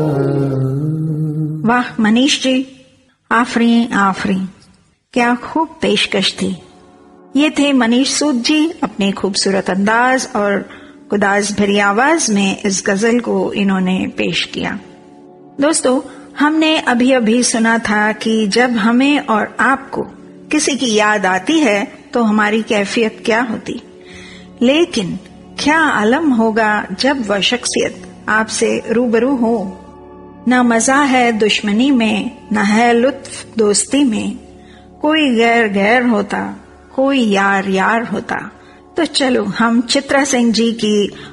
वाह मनीष जी, आफरी, क्या खूब पेशकश थी। ये थे मनीष सूद जी, अपने खूबसूरत अंदाज और गुदाज भरी आवाज में इस गजल को इन्होंने पेश किया। दोस्तों, हमने अभी अभी सुना था कि जब हमें और आपको किसी की याद आती है तो हमारी कैफियत क्या होती, लेकिन क्या आलम होगा जब वह शख्सियत आपसे रूबरू हो। न मजा है दुश्मनी में, न है लुत्फ दोस्ती में, कोई गैर गैर होता, कोई यार यार होता। तो चलो हम चित्रा सिंह जी की